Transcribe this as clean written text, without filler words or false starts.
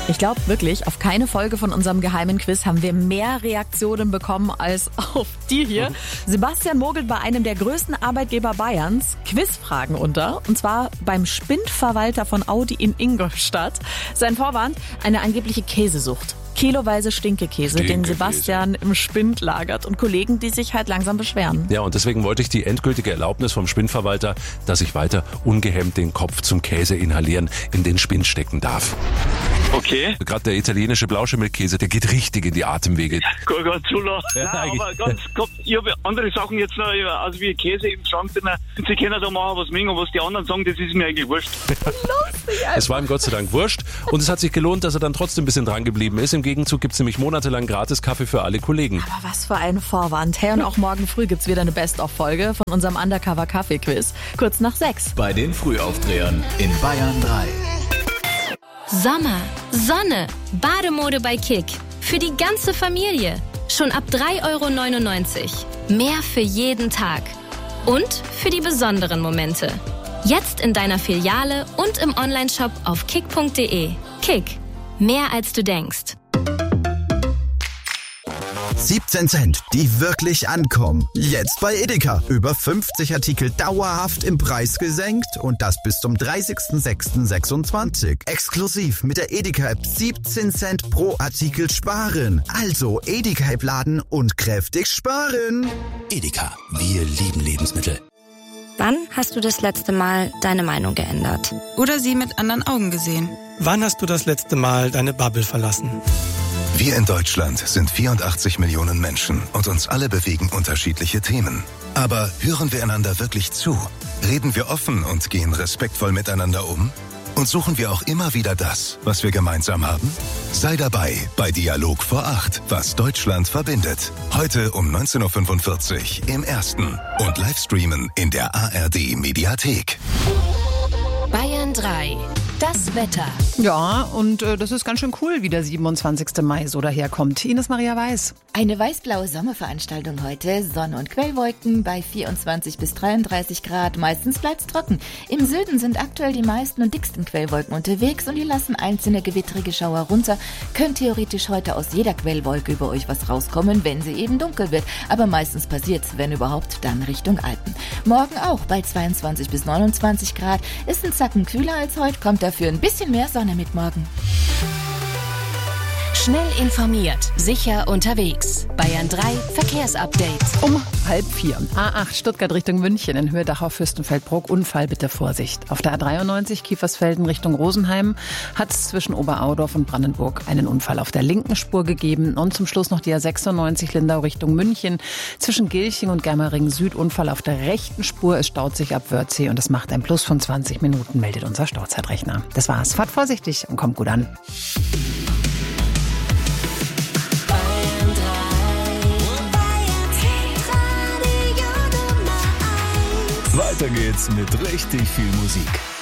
Ich glaube wirklich, auf keine Folge von unserem geheimen Quiz haben wir mehr Reaktionen bekommen als auf die hier. Sebastian mogelt bei einem der größten Arbeitgeber Bayerns Quizfragen unter. Und zwar beim Spindverwalter von Audi in Ingolstadt. Sein Vorwand, eine angebliche Käsesucht. Kiloweise Stinkekäse, den Sebastian im Spind lagert und Kollegen, die sich halt langsam beschweren. Ja, und deswegen wollte ich die endgültige Erlaubnis vom Spindverwalter, dass ich weiter ungehemmt den Kopf zum Käse inhalieren in den Spind stecken darf. Okay. Gerade der italienische Blauschimmelkäse, der geht richtig in die Atemwege. Gorgonzola. Nein, aber ganz kurz, ich habe andere Sachen jetzt noch, also wie Käse im Schrank drin. Sie können da machen, was mögen, was die anderen sagen, das ist mir eigentlich wurscht. Es war ihm Gott sei Dank wurscht und es hat sich gelohnt, dass er dann trotzdem ein bisschen dran geblieben ist. Im Gegenzug gibt's nämlich monatelang gratis Kaffee für alle Kollegen. Aber was für ein Vorwand. Hey, und auch morgen früh gibt's wieder eine Best-of-Folge von unserem Undercover-Kaffee-Quiz. Kurz nach 6. Bei den Frühaufdrehern in Bayern 3. Sommer, Sonne, Bademode bei Kick. Für die ganze Familie. Schon ab 3,99 €. Mehr für jeden Tag. Und für die besonderen Momente. Jetzt in deiner Filiale und im Onlineshop auf kick.de. Kick. Mehr als du denkst. 17 Cent, die wirklich ankommen. Jetzt bei Edeka. Über 50 Artikel dauerhaft im Preis gesenkt und das bis zum 30.06.26. Exklusiv mit der Edeka-App 17 Cent pro Artikel sparen. Also Edeka-App laden und kräftig sparen. Edeka, wir lieben Lebensmittel. Wann hast du das letzte Mal deine Meinung geändert? Oder sie mit anderen Augen gesehen? Wann hast du das letzte Mal deine Bubble verlassen? Wir in Deutschland sind 84 Millionen Menschen und uns alle bewegen unterschiedliche Themen. Aber hören wir einander wirklich zu? Reden wir offen und gehen respektvoll miteinander um? Und suchen wir auch immer wieder das, was wir gemeinsam haben? Sei dabei bei Dialog vor 8, was Deutschland verbindet. Heute um 19.45 Uhr im Ersten und Livestreamen in der ARD Mediathek. Bayern 3. Das Wetter. Ja, und das ist ganz schön cool, wie der 27. Mai so daherkommt. Ines Maria Weiß. Eine weiß-blaue Sommerveranstaltung heute. Sonne und Quellwolken bei 24 bis 33 Grad. Meistens bleibt's trocken. Im Süden sind aktuell die meisten und dicksten Quellwolken unterwegs und die lassen einzelne gewittrige Schauer runter. Können theoretisch heute aus jeder Quellwolke über euch was rauskommen, wenn sie eben dunkel wird. Aber meistens passiert's, wenn überhaupt, dann Richtung Alpen. Morgen auch bei 22 bis 29 Grad. Ist ein Zacken kühler als heute, kommt dafür ein bisschen mehr Sonne mit morgen. Schnell informiert, sicher unterwegs. Bayern 3 Verkehrsupdate. Um 3:30. A8 Stuttgart Richtung München in Höhe Dachau-Fürstenfeldbruck. Unfall, bitte Vorsicht. Auf der A93 Kiefersfelden Richtung Rosenheim hat es zwischen Oberaudorf und Brandenburg einen Unfall auf der linken Spur gegeben. Und zum Schluss noch die A96 Lindau Richtung München. Zwischen Gilching und Germering Süd Unfall auf der rechten Spur. Es staut sich ab Wörthsee und es macht ein Plus von 20 Minuten, meldet unser Stauzeitrechner. Das war's. Fahrt vorsichtig und kommt gut an. Weiter geht's mit richtig viel Musik.